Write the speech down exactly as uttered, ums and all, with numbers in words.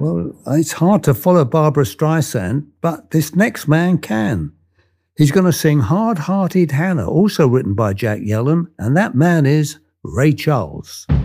Well, it's hard to follow Barbara Streisand, but this next man can. He's going to sing Hard Hearted Hannah, also written by Jack Yellen, and that man is Ray Charles.